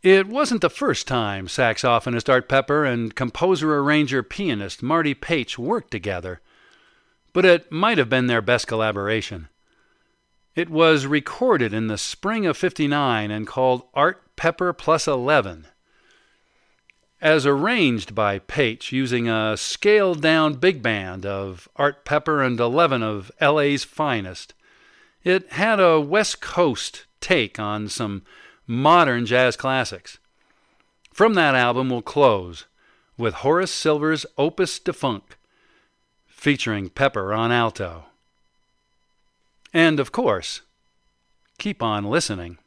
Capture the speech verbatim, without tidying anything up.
It wasn't the first time saxophonist Art Pepper and composer-arranger-pianist Marty Paich worked together, but it might have been their best collaboration. It was recorded in the spring of fifty-nine and called Art Pepper Plus Eleven. As arranged by Paich using a scaled-down big band of Art Pepper and eleven of L A's finest, it had a West Coast take on some modern jazz classics. From that album we'll close with Horace Silver's Opus Defunct, featuring Pepper on alto. And of course, keep on listening.